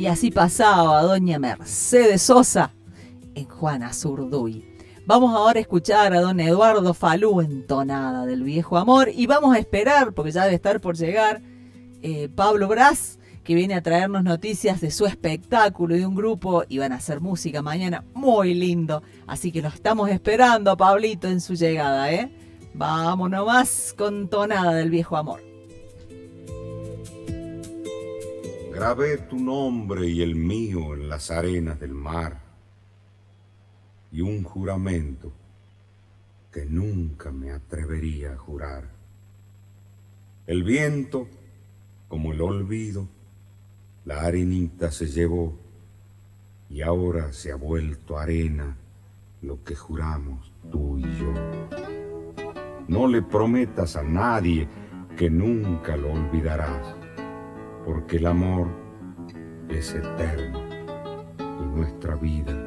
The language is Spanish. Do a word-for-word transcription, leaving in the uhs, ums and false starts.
Y así pasaba doña Mercedes Sosa en Juana Zurduy. Vamos ahora a escuchar a don Eduardo Falú en Tonada del Viejo Amor y vamos a esperar, porque ya debe estar por llegar, eh, Pablo Braz, que viene a traernos noticias de su espectáculo y de un grupo, y van a hacer música mañana muy lindo. Así que lo estamos esperando a Pablito en su llegada, ¿eh? Vamos nomás con Tonada del Viejo Amor. Grabé tu nombre y el mío en las arenas del mar, y un juramento que nunca me atrevería a jurar. El viento, como el olvido, la arenita se llevó, y ahora se ha vuelto arena lo que juramos tú y yo. No le prometas a nadie que nunca lo olvidarás, porque el amor es eterno y nuestra vida